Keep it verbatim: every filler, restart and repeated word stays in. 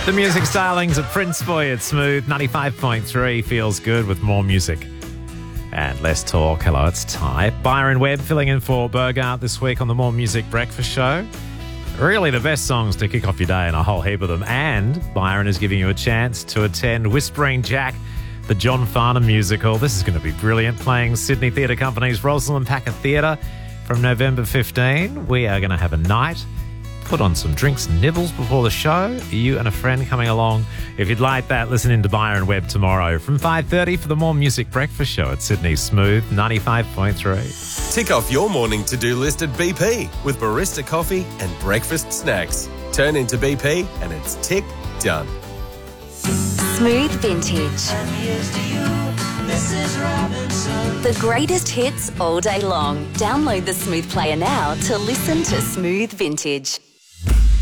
The music stylings of Prince Boy at Smooth. ninety-five point three feels good with more music and less talk. Hello, it's Ty. Byron Webb filling in for Burgart this week on the More Music Breakfast Show. Really the best songs to kick off your day and a whole heap of them. And Byron is giving you a chance to attend Whispering Jack, the John Farnham musical. This is going to be brilliant. Playing Sydney Theatre Company's Rosalind Packer Theatre from November fifteenth. We are going to have a night, put on some drinks and nibbles before the show. You and a friend coming along. If you'd like that, listen in to Byron Webb tomorrow from five thirty for the More Music Breakfast Show at Sydney Smooth ninety-five point three. Tick off your morning to-do list at B P with barista coffee and breakfast snacks. Turn into B P and it's tick done. Smooth Vintage. And here's to you, Missus Robinson. The greatest hits all day long. Download the Smooth Player now to listen to Smooth Vintage.